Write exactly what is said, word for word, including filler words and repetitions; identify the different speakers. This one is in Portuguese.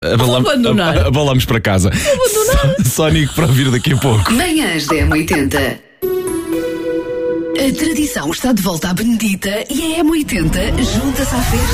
Speaker 1: Abalam,
Speaker 2: abandonar.
Speaker 1: ab- abalamos para casa.
Speaker 2: abandonar.
Speaker 1: Sónico para vir daqui a pouco.
Speaker 3: Manhãs da M oitenta. A tradição está de volta à Benedita e a M oitenta junta-se à festa.